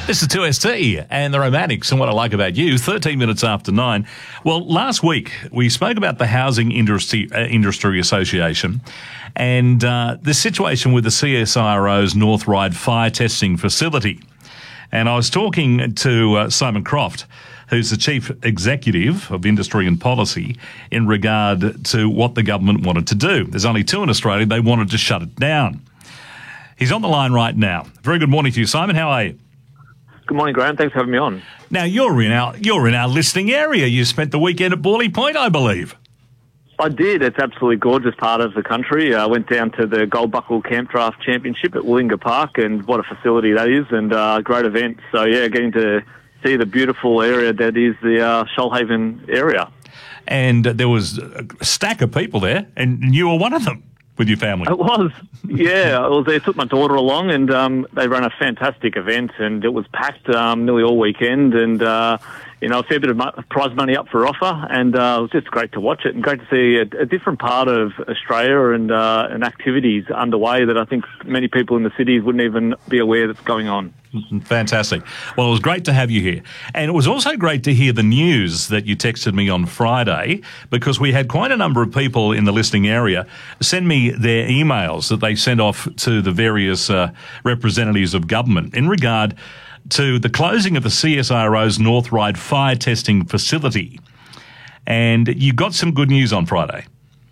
This is 2ST and the Romantics and what I like about you, 13 minutes after 9. Well, last week we spoke about the Housing Industry Association and the situation with the CSIRO's North Ryde fire testing facility. And I was talking to Simon Croft, who's the Chief Executive of Industry and Policy, in regard to what the government wanted to do. There's only two in Australia. They wanted to shut it down. He's on the line right now. Very good morning to you, Simon. How are you? Good morning, Graham. Thanks for having me on. Now, you're in our listening area. You spent the weekend at Borley Point, I believe. I did. It's absolutely gorgeous part of the country. I went down to the Gold Buckle Camp Draft Championship at Willinga Park, and what a facility that is, and great event. So, yeah, getting to see the beautiful area that is the Shoalhaven area. And there was a stack of people there, and you were one of them with your family. It was, yeah. I was there, took my daughter along, and they ran a fantastic event, and it was packed nearly all weekend, and a fair bit of prize money up for offer, and it was just great to watch it, and great to see a different part of Australia and activities underway that I think many people in the cities wouldn't even be aware that's going on. Fantastic. Well, it was great to have you here. And it was also great to hear the news that you texted me on Friday, because we had quite a number of people in the listening area send me their emails that they sent off to the various representatives of government in regard to the closing of the CSIRO's North Ryde fire testing facility. And you got some good news on Friday.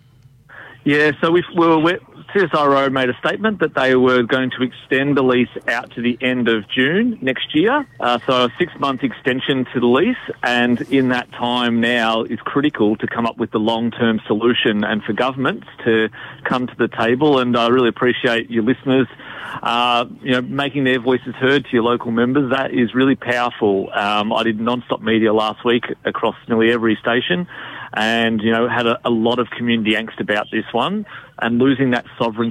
Yeah, so CSIRO made a statement that they were going to extend the lease out to the end of June next year. So a 6-month extension to the lease, and in that time now is critical to come up with the long-term solution and for governments to come to the table. And I really appreciate your listeners making their voices heard to your local members. That is really powerful. I did non-stop media last week across nearly every station, and had a lot of community angst about this one, and losing that sovereignty